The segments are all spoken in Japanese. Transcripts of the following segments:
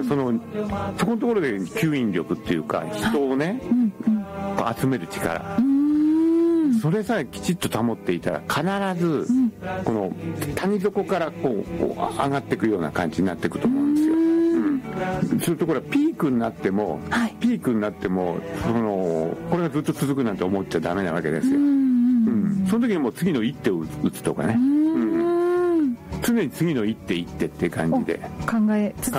そこのところで吸引力っていうか人をね、集める力、それさえきちっと保っていたら必ずこの谷底からこう上がっていくような感じになっていくと思うんですよ。それとこれピークになっても、これがずっと続くなんて思っちゃダメなわけですよ。その時にもう次の一手を打つとかね、常に次の一手って感じで考えつつ、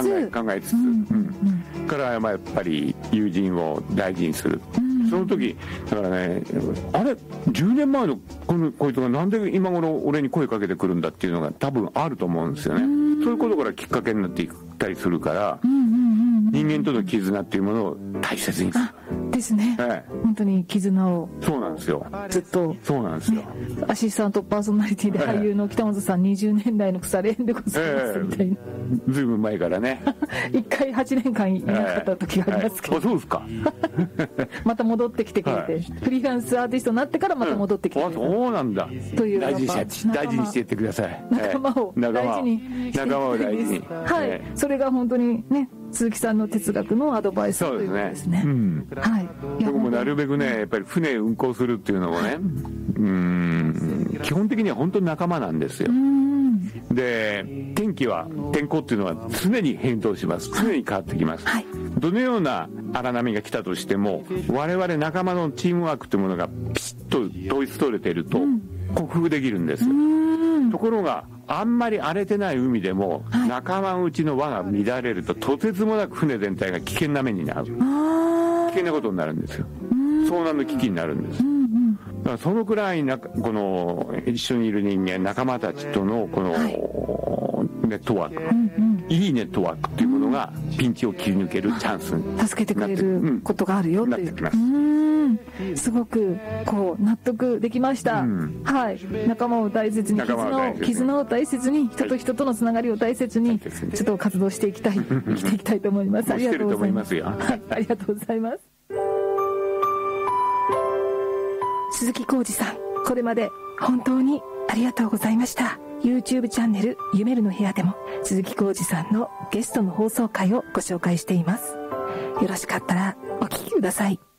からやっぱり友人を大事にする。その時だからね、あれ10年前のこいつがなんで今頃俺に声かけてくるんだっていうのが多分あると思うんですよね。そういうことからきっかけになっていったりするから、人間との絆っていうものを大切にするですね、本当に絆を。 そうなんですよ、 ずっと。 そうなんですよ、 アシスタントパーソナリティで俳優の北本さん、20年来の腐れ縁でございますみたいな、 ずいぶん前からね 1回8年間いなかった時がありますけど、 そうですかまた戻ってきてくれて、フリーランスアーティストになってからまた戻ってきてくれた、 そうなんだという、 大事にしていってください。 仲間を大事にはい、それが本当にね、鈴木さんの哲学のアドバイスということですね。 僕もなるべくね、やっぱり船運航するっていうのもね、基本的には本当に仲間なんですよ。で、天候っていうのは常に変動します。常に変わってきます。どのような荒波が来たとしても、我々仲間のチームワークというものがピシッと統一取れていると克服できるんですよ。ところがあんまり荒れてない海でも、仲間内の輪が乱れるととてつもなく船全体が危険な目になる、危険なことになるんですよ。遭難の危機になるんです。だからそのくらいこの一緒にいる人間、仲間たちとのこのネットワーク、いいネットワークっていうものがピンチを切り抜けるチャンスに助けてくれることがあるよっていう、すごくこう納得できました。仲間を大切に、絆を大切に、人と人とのつながりを大切に、ちょっと活動していきたい、生きていきたいと思います。ありがとうございます。ありがとうございます。鈴木浩二さん、これまで本当にありがとうございました。YouTube チャンネル夢るの部屋でも鈴木浩二さんのゲストの放送回をご紹介しています。よろしかったらお聞きください。